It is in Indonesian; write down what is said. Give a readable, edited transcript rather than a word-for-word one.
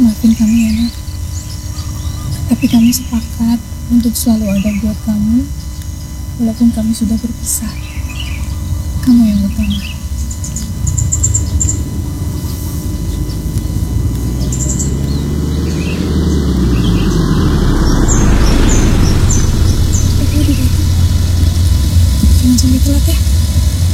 Maafin kami ya, Nak. Tapi kami sepakat untuk selalu ada buat kamu, walaupun kami sudah berpisah. Kamu yang utama.